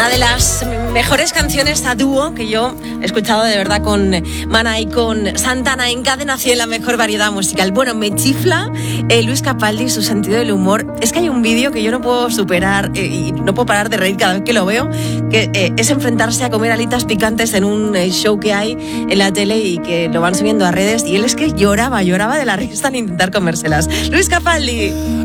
Una de las mejores canciones a dúo que yo he escuchado de verdad con Mana y con Santana en Cadena 100, la mejor variedad musical. Bueno, me chifla Luis Capaldi y su sentido del humor. Es que hay un vídeo que yo no puedo superar y no puedo parar de reír cada vez que lo veo, que es enfrentarse a comer alitas picantes en un show que hay en la tele y que lo van subiendo a redes, y él es que lloraba de la risa al intentar comérselas. Luis Capaldi.